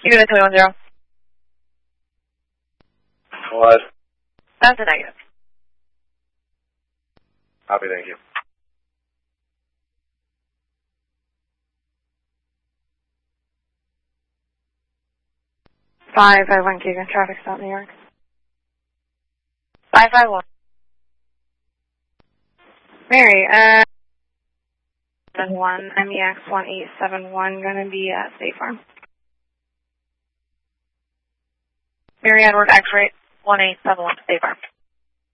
Unit 310. What? That's a negative. Copy, thank you. Five Keegan, traffic stop, New York. 551. Mary, one MEX 1871, gonna be at State Farm. Mary Edward X-ray 1871, State Farm.